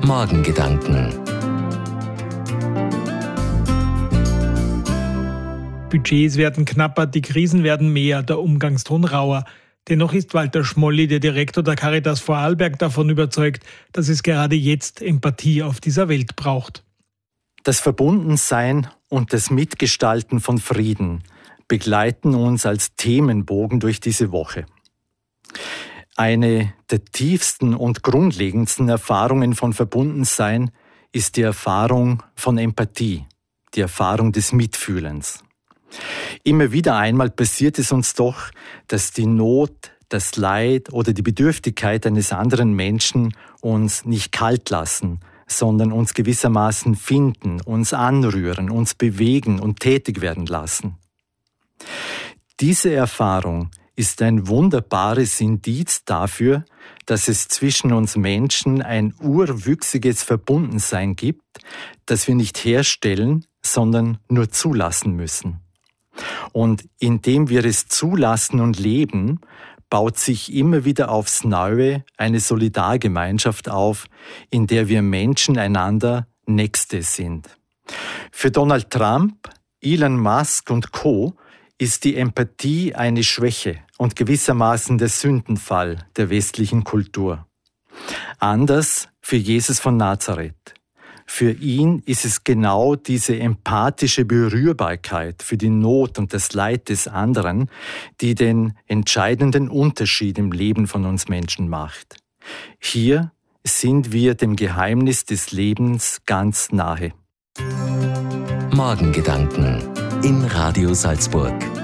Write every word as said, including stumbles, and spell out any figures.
Morgengedanken. Budgets werden knapper, die Krisen werden mehr, der Umgangston rauer. Dennoch ist Walter Schmolli, der Direktor der Caritas Vorarlberg, davon überzeugt, dass es gerade jetzt Empathie auf dieser Welt braucht. Das Verbundensein und das Mitgestalten von Frieden begleiten uns als Themenbogen durch diese Woche. Eine der tiefsten und grundlegendsten Erfahrungen von Verbundensein ist die Erfahrung von Empathie, die Erfahrung des Mitfühlens. Immer wieder einmal passiert es uns doch, dass die Not, das Leid oder die Bedürftigkeit eines anderen Menschen uns nicht kalt lassen, sondern uns gewissermaßen finden, uns anrühren, uns bewegen und tätig werden lassen. Diese Erfahrung ist ein wunderbares Indiz dafür, dass es zwischen uns Menschen ein urwüchsiges Verbundensein gibt, das wir nicht herstellen, sondern nur zulassen müssen. Und indem wir es zulassen und leben, baut sich immer wieder aufs Neue eine Solidargemeinschaft auf, in der wir Menschen einander Nächste sind. Für Donald Trump, Elon Musk und Co. ist die Empathie eine Schwäche und gewissermaßen der Sündenfall der westlichen Kultur. Anders für Jesus von Nazareth. Für ihn ist es genau diese empathische Berührbarkeit für die Not und das Leid des anderen, die den entscheidenden Unterschied im Leben von uns Menschen macht. Hier sind wir dem Geheimnis des Lebens ganz nahe. Morgengedanken in Radio Salzburg.